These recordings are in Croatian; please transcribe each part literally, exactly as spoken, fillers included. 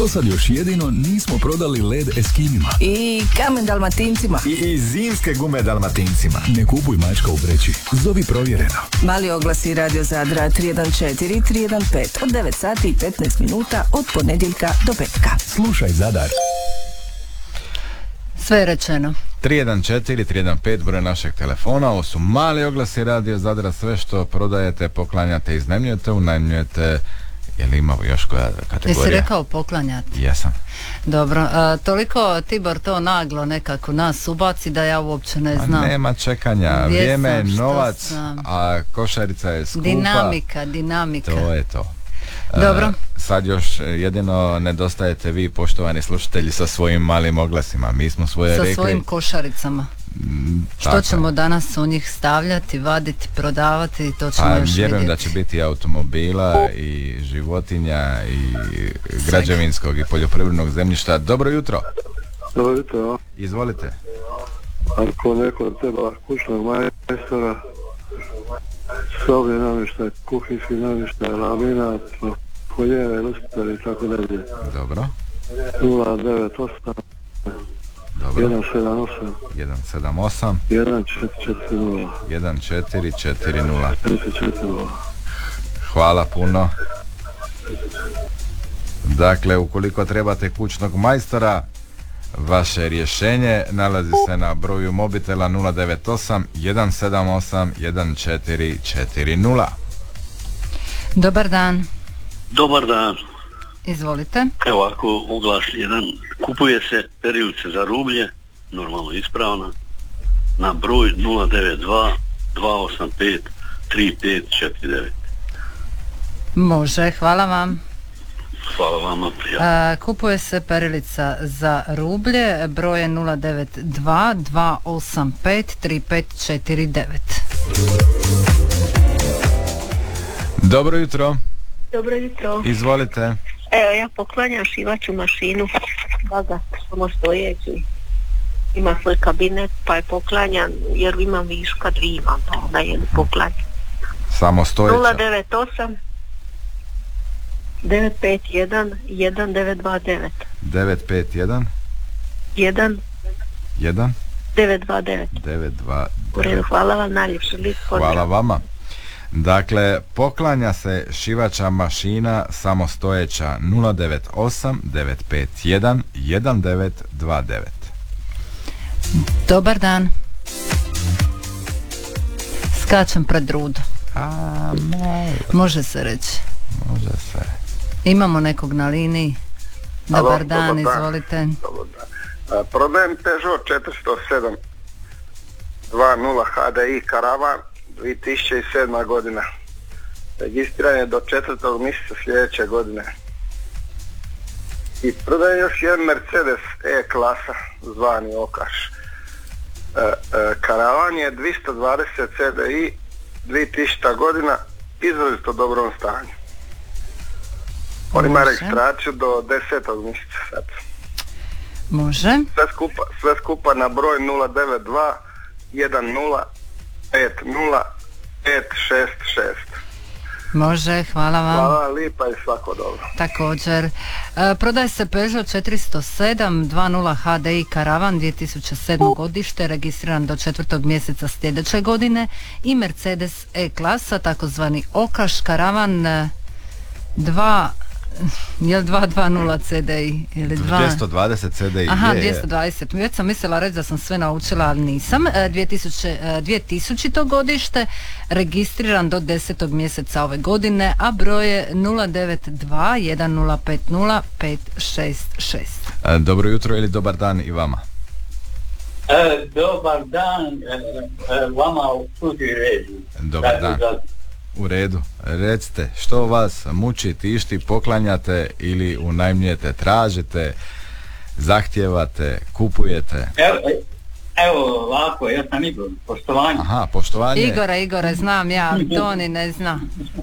Do sad još jedino nismo prodali led Eskimima. I kamen Dalmatincima. I zimske gume Dalmatincima. Ne kupuj mačka u vreći. Zovi provjereno. Mali oglasi Radio Zadra tri jedan četiri tri jedan pet od devet sati i petnaest minuta od ponedjeljka do petka. Slušaj Zadar. Sve je rečeno. tri jedan četiri tri jedan pet broj našeg telefona. Ovo su mali oglasi Radio Zadra. Sve što prodajete, poklanjate, iznajmljujete, unajmljujete. Je li ima još koja kategorija? Jesi rekao poklanjati? Jesam. Dobro, a, toliko Tibor to naglo nekako nas ubaci da ja uopće ne znam. A nema čekanja, Gdje vrijeme je sam, novac, sam? a košarica je skupa. Dinamika, dinamika. To je to. Dobro. Uh, sad još jedino nedostajete vi, poštovani slušatelji, sa svojim malim oglasima. Mi smo svoje sa rekli. Sa svojim košaricama. Mm, Što ćemo je. danas u njih stavljati, vaditi, prodavati i to ćemo pa, još vjerujem vidjeti. Da će biti automobila i životinja i Svega. građevinskog i poljoprivrednog zemljišta. Dobro jutro. Dobro jutro. Izvolite. Ako neko od teba kućnog majstora, sobni namještaj, kuhinjski namještaj, laminat, koljeve, luster i tako dalje. Dobro. nula devet osam Dobro. jedan sedam osam jedan sedam osam jedan četiri četiri nula jedan četiri četiri nula. četiri četiri nula. Hvala puno. Dakle, ukoliko trebate kućnog majstora, vaše rješenje nalazi se na broju mobitela nula devet osam jedan sedam osam jedan četiri četiri nula. Dobar dan. Dobar dan. Izvolite. Evo ako oglas jedan, kupuje se perilice za rublje, normalno ispravna, na broj nula devet dva dva osam pet tri pet četiri devet. Može, hvala vam. Hvala vama, prijatno. A, kupuje se perilica za rublje, broj je nula devet dva dva osam pet tri pet četiri devet. Dobro jutro. Dobro jutro. Izvolite. Evo, ja poklanjam šivaću mašinu, Bagat, samostojeći. Ima svoj kabinet, pa je poklanjan, jer imam viška dvima, pa onda je poklanjan. Samostojeća. nula devet osam devet pet jedan jedan devet dva devet devet pet jedan jedan jedan devet dva devet devet dva devet. U redu, hvala vam najljepše. Hvala vama. Dakle, poklanja se šivača mašina samostojeća nula devet osam devet pet jedan jedan devet dva devet. Dobar dan. Skačem pred rudu. A, može. Može se reći. Može se. Imamo nekog na liniji. Dobar Alo, dan, dobar izvolite. Dobar dan. A, prodajem Peugeot četiristo sedam dvadeset H D I Karavan dvije tisuće sedma godina. Registriran je do četvrtog mjeseca sljedeće godine. I prodajem još jedan Mercedes E-klasa zvani Okaš. E, e, Karavan je dvjesto dvadeset C D I dvije tisućita godina, izrazito dobrom stanju. On ima registraciju do desetog mjeseca sad. Može. Sve skupa, sve skupa na broj nula devet dva jedan nula pet nula pet šest šest. Može, hvala vam. Hvala, lipa i svako dobro. Također. E, prodaje se Peugeot četiristo sedam dvadeset H D I Karavan dvije tisuće sedmo godište, registriran do četvrtog mjeseca sljedeće godine, i Mercedes E-klasa, takozvani Okaš Karavan dva, je li dva dvadeset C D I ili dva... dvjesto dvadeset C D I. Aha, je, dvjesto dvadeset. Već sam mislila reći da sam sve naučila, ali nisam. dvije tisućito godište, registriran do desetog mjeseca ove godine, a broj je nula devet dva jedan nula pet nula pet šest šest. Dobro jutro ili dobar dan i vama. E, dobar dan e, e, vama u studiju redu. Dobar dan. U redu. Recite, što vas muči, tišti, poklanjate ili unajmljujete, tražite, zahtijevate, kupujete? Evo, evo ovako, ja sam Igor, poštovanje. Aha, poštovanje. Igore, Igore, znam ja, Toni ne zna.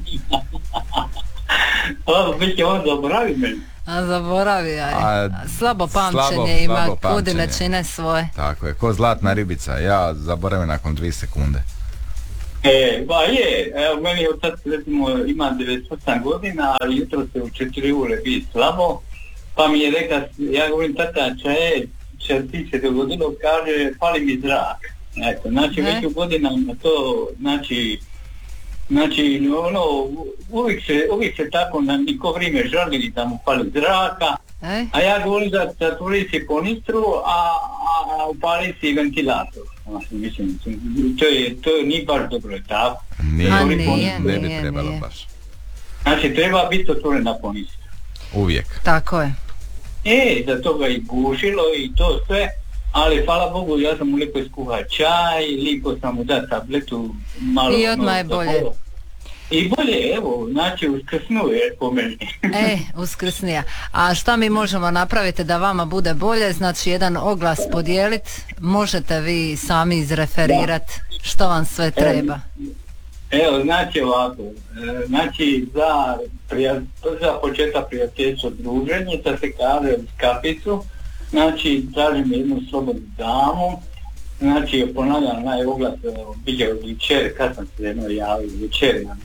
Ovo, vi će ovo zaboraviti meni. A zaboravi, aj. A, slabo pamćenje slabo, ima, slabo kudi ne pamćenje. čine svoje. Tako je, ko zlatna ribica, ja zaboravim nakon dvije sekunde. E, ba je, evo meni je sad recimo ima devedeset osam godina, ali jutro se u četiri ure bi slabo, pa mi je rekao, ja govorim, tata, če, če ti se dogodilo, kaže, fali mi zrak. Eto, znači, već u godinama to, znači, znači, ono, uvijek se, uvijek se tako na niko vrijeme žali da mu fali zraka, e? A ja govorim da zatvori si konistru, a, a, a upali si ventilator. Znači, mislim, to je, to nije baš dobro, je tako? Nije, A, nije, nije, ne bi nije, trebalo nije. baš. Znači, treba biti otvorena konistra. Uvijek. Tako je. E, za toga i gušilo i to sve, ali hvala Bogu, ja sam mu lijepo iskuhao čaj, lijepo sam mu dao tabletu, malo... I odmah je bolje. I bolje, evo, znači uskrsnuje po meni. E, uskrsnija. A šta mi možemo napraviti da vama bude bolje? Znači, jedan oglas podijeliti, možete vi sami izreferirati što vam sve treba. Evo, znači ovako, znači za, prija, za početak prijateljstva druženje, da se kaže uz kapicu, znači tražim jednu slobodnu damu, znači ponavljam naj oglas, bilje od večer, kad sam se jedno javio, večer, znači.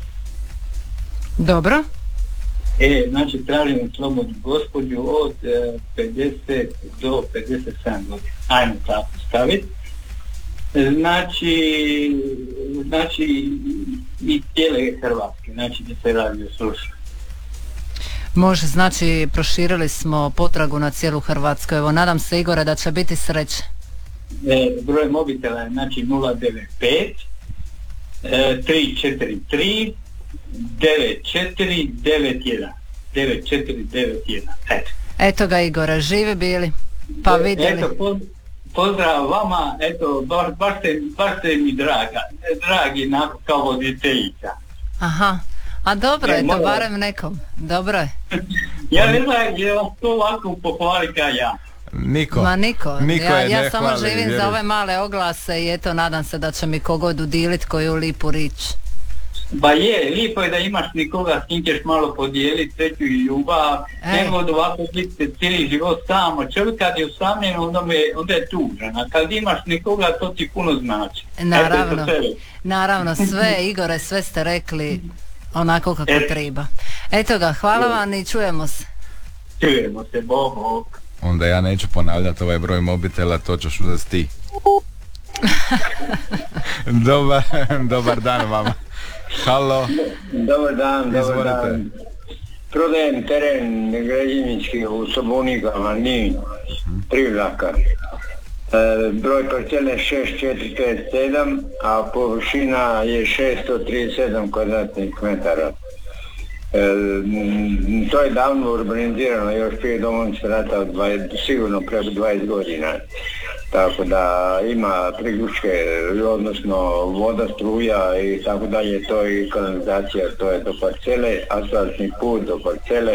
Dobro. E, znači tražim slobodnu gospođu od e, pedeset do pedeset sedam godina, ajmo tako staviti. Znači, znači i cijele Hrvatske, znači da se radio sluša. Može, znači proširili smo potragu na cijelu Hrvatsku. Evo, nadam se, Igore, da će biti sreće. E, broj mobitela je znači nula devet pet tri četiri tri devet četiri devet jedan devet četiri devet jedan. Eto. Eto ga, Igore, živi bili, pa vidjeli. Eto, po, pozdrav vama, eto, baš, baš, ste, baš ste mi draga, dragi na, kao voditeljica. Aha, a dobro E, je to, moram- barem nekom, dobro je. Ja ne znam je vam to ovako pohvali kao ja. Niko. Ma niko, Niko ja, je ja ne samo hvali, živim vjeruj. za ove male oglase i eto, nadam se da će mi kogod udilit koju lipu rič. Ba je, lijepo je da imaš nikoga s kim ćeš malo podijeliti sreću i ljubav, E. nego da ovako biti cijeli život samo. Čovjek kad je usamljen, onda, me, onda je tužan, a kad imaš nikoga, to ti puno znači. Naravno, Eto, to je. naravno, sve, Igore, sve ste rekli onako kako E. treba. Eto ga, hvala vam i čujemo se. Čujemo se, bog, bog. Onda ja neću ponavljati ovaj broj mobitela, to ćeš uzeti ti. dobar, dobar dan vama. Halo. Dobar dan, dobar Izvolite. dan. Prodajem teren građevinski u Sobunikama, Nin, Privlaka. E, broj parcele šest četiri pet sedam, a površina je šesto trideset sedam kvadratnih metara. E, m, to je davno urbanizirano, još prije Domovinskog rata, od dvadeset, sigurno preko dvadeset godina. Tako da ima priključke, odnosno voda, struja i tako dalje, to je i kanalizacija, to je do parcele, asfaltni put do parcele.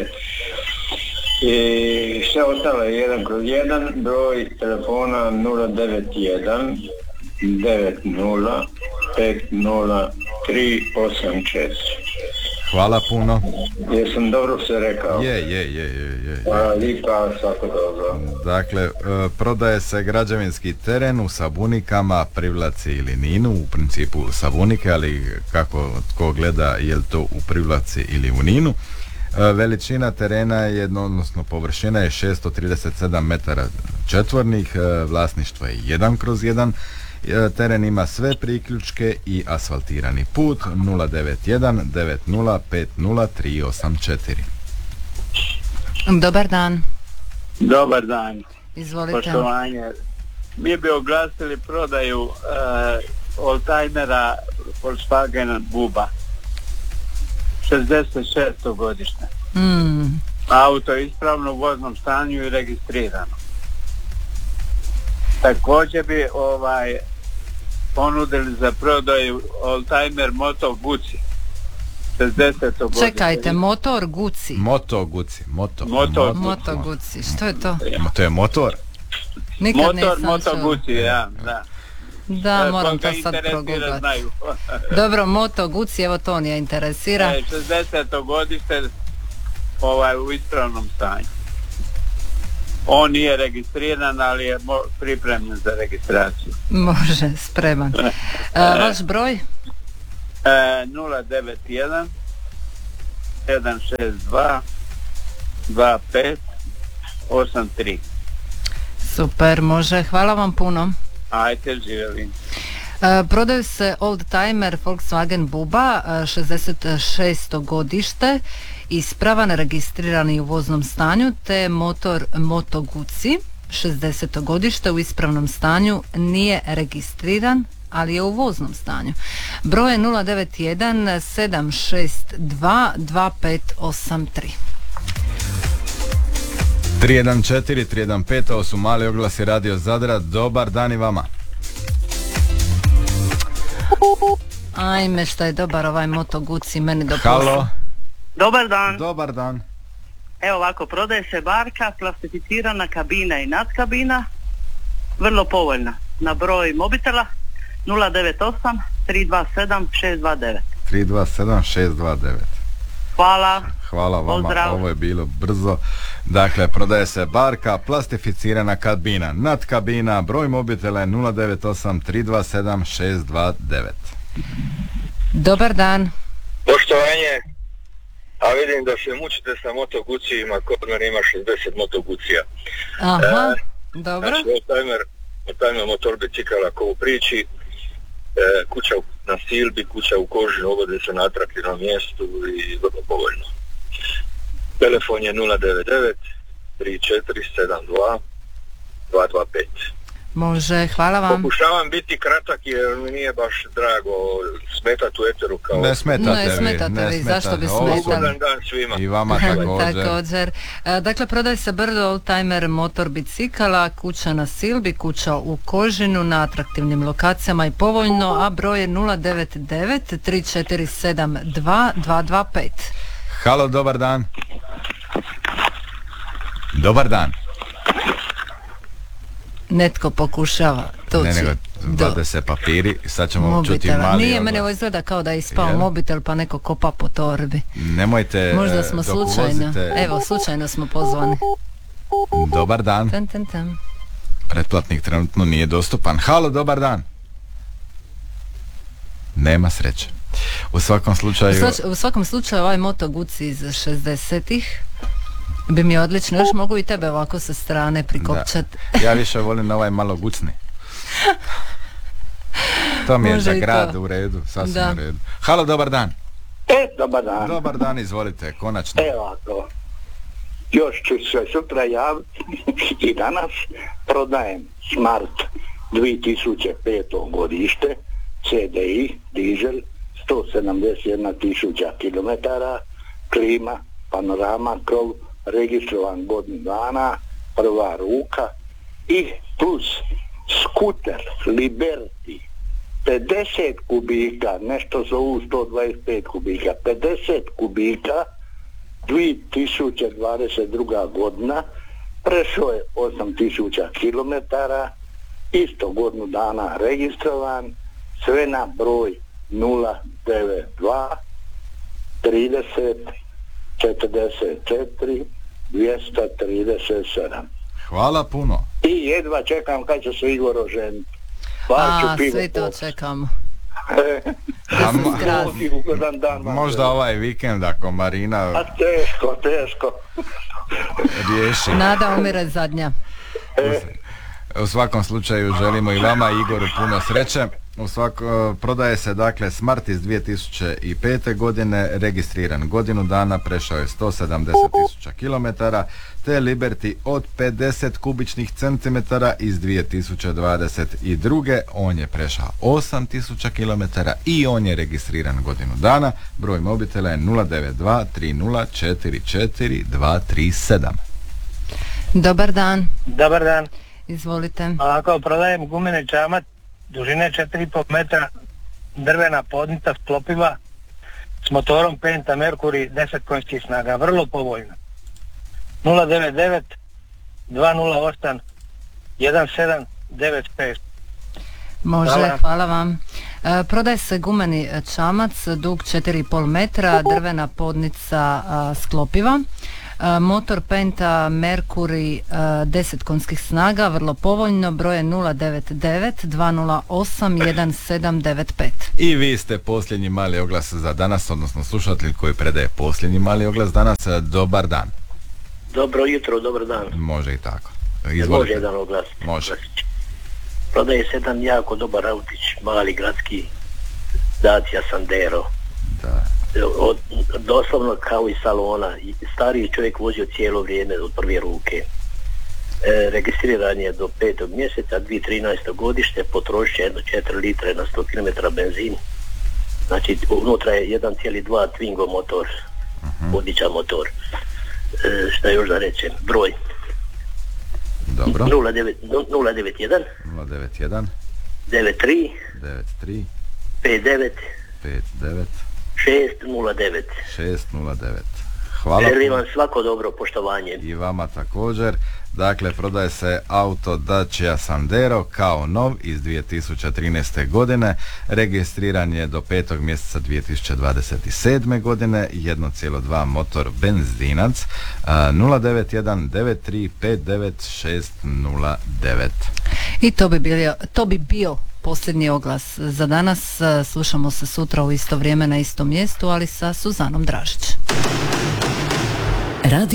I sve ostalo je jedan kroz jedan, broj telefona nula devet jedan devet nula pet nula tri osam četiri. Hvala puno. Jesam dobro se rekao? Je, je, je, je, je. A, lipa, svako dobro. Dakle, e, prodaje se građevinski teren u Sabunikama, Privlaci ili Ninu, u principu Sabunike, ali kako tko gleda je li to u Privlaci ili u Ninu. E, Veličina terena je jedno, odnosno površina je šesto trideset sedam metara četvornih, e, vlasništvo je jedan kroz jedan. E, Teren ima sve priključke i asfaltirani put. Nula devet jedan devet nula pet nula tri osam četiri. Dobar dan, Dobar dan, izvolite. poštovanje. Mi bi oglasili prodaju uh, oldtimera Volkswagen Buba, šezdeset šesto godište. Mm, Auto je ispravno u voznom stanju i registrirano. Također bi ovaj ponudili za prodaju oldtimer Moto Guzzi, šezdeset godište. čekajte, motor Guci. Moto Guci, moto. Moto. Moto Guci, što je to? To je motor. Nikad Motor nisam Moto čula. Guzzi, ja, da. Da, E, moram koga to sad interesira, proguglati. znaju. Dobro, Moto Guci, evo to nije interesira. E, šezdeseto godište ovaj, u ispravnom stanju. On nije registriran, ali je mo- pripremljen za registraciju. Može, spreman. E, vaš broj? E, nula devet jedan sedam šest dva dva pet osam tri. Super, može. Hvala vam puno. Ajde, živjeli. E, prodaju se oldtimer Volkswagen Buba, e, šezdeset šesto godište, ispravan, registrirani u voznom stanju, te motor Moto Guzzi, šezdeseto godište, u ispravnom stanju, nije registriran, ali je u voznom stanju. Broj je nula devet jedan sedam šest dva dva pet osam tri. tri jedan četiri tri jedan pet, ovo su mali oglasi Radio Zadra. Dobar dan i vama. Ajme, šta je dobar ovaj Moto Guzzi, meni do posla. Halo. Dobar dan. Dobar dan. Evo ovako, prodaje se barka, plastificirana kabina i nadkabina, vrlo povoljna. Na broj mobitela nula devet osam tri dva sedam šest dva devet. tri dva sedam šest dva devet. Hvala. Hvala vama, Pozdrav. ovo je bilo brzo. Dakle, prodaje se barka, plastificirana kabina, nadkabina, broj mobitela je nula devet osam tri dva sedam šest dva devet. Dobar dan. Poštovanje, a vidim da se mučite sa Moto Guzzijima, kod mene ima šezdeset Moto Guzzija. Aha, E, dobro. Znači, oldtimer, oldtimer motor bicikala ko u priči, e, kuća na Silbi, kuća u koži, obode se na atraktivnom mjestu i vrlo povoljno. Telefon je nula devet devet tri četiri sedam dva dva dva pet. Može, hvala vam. Pokušavam biti kratak jer mi nije baš drago smetati u eteru kao... Ne smetate Ne vi, smetate ne vi, smetate. zašto bi Ovo su- smetali? Dobar dan svima. I vama također. Također. E, Dakle, prodaje se brdo oldtimer motor bicikala, kuća na Silbi, kuća u Kožinu, na atraktivnim lokacijama i povoljno, a broj je nula devet devet tri četiri sedam dva dva dva pet. Halo, dobar dan. Dobar dan. Netko pokušava doći Ne, nego do vade se papiri i sad ćemo čuti mobitela. mali Nije, oglas. mene ovo izgleda kao da je ispao Jel? mobitel pa neko kopa po torbi. Nemojte, Možda e, smo dok slučajno, uvozite- evo slučajno smo pozvani. Dobar dan. Ten, ten, ten. Pretplatnik trenutno nije dostupan. Halo, dobar dan. Nema sreće. U svakom U, slučaju... sluč- u svakom slučaju ovaj Moto Guzzi iz šezdesetih bi mi odlično, još mogu i tebe ovako sa strane prikopčat. Da. Ja više volim ovaj malo gucni. To mi je Može za i grad to. u redu, sasvim Da. u redu. Halo, dobar dan. E, dobar dan. Dobar dan, izvolite, konačno. Evo ako, još ću se sutra javiti i danas prodajem Smart dvije tisuće peto godište, C D I, dizel, sto sedamdeset jedna tisuća kilometara, klima, panorama, krov, registrovan godinu dana, prva ruka i plus skuter Liberty pedeset kubika, nešto zovu sto dvadeset pet kubika, pedeset kubika, dvije tisuće dvadeset druga godina, prešao je osam tisuća kilometara, isto godinu dana registrovan, sve na broj nula devet dva trideset četrdeset četiri dvjesto trideset sedam. Hvala puno. I jedva čekam kad će se Igor oženiti. Bar ću A, pivo svi to popiti. čekamo. A mo- I ugodan dan vam možda želim. ovaj vikend ako Marina A teško, teško. riješi. Nada umire zadnja. U svakom slučaju želimo i vama i Igoru puno sreće. U svako, prodaje se dakle Smart iz dvije tisuće pete godine, registriran godinu dana, prešao je sto sedamdeset tisuća kilometara, te Liberty od pedeset kubičnih centimetara iz dvije tisuće dvadeset druge. On je prešao osam tisuća kilometara i on je registriran godinu dana. Broj mobitela je nula devet dva tri nula četiri četiri dva tri sedam. Dobar dan, Dobar dan. izvolite. Ako prodajem gumeni čamac dužine četiri i pol metra, drvena podnica sklopiva s motorom Penta Mercury deset konjskih snaga, vrlo povoljno. nula devet devet dva nula osam jedan sedam devet pet. Može, Hvala. hvala vam. E, prodaje se gumeni čamac, dug četiri i pol metra, drvena podnica a, sklopiva. E, motor Penta Mercury e, deset konjskih snaga, vrlo povoljno, broj je nula devet devet dva nula osam jedan sedam devet pet. I vi ste posljednji mali oglas za danas, odnosno slušatelj koji predaje posljednji mali oglas danas. Dobar dan. Dobro jutro, dobar dan. Može i tako. Izvolite. Može jedan oglas. Može. Prodaje se jedan jako dobar autić, mali gradski Dacia Sandero. Da. Od, doslovno kao iz salona. Stariji čovjek vozio cijelo vrijeme od prve ruke. E, registriran je do petog mjeseca, dvije tisuće trinaesto godište, potrošće jedno četiri litre na sto kilometara benzin. Znači unutra je jedan cijeli dva Twingo motor, uh-huh. Odličan motor. E, šta još da rečem, broj dobro nula devet jedan nula devet jedan devet tri devet tri pet devet pet devet šest nula devet šest nula devet. Hvala. Želim vam svako dobro, poštovanje. I vama također. Dakle, prodaje se auto Dacia Sandero kao nov iz dvije tisuće trinaeste godine, registriran je do petog mjeseca dvije tisuće dvadeset sedme godine, jedan zarez dva motor benzinac, nula devet jedan devet tri pet devet šest nula devet. I to bi bio, to bi bio posljednji oglas za danas. Slušamo se sutra u isto vrijeme na istom mjestu, ali sa Suzanom Dražić.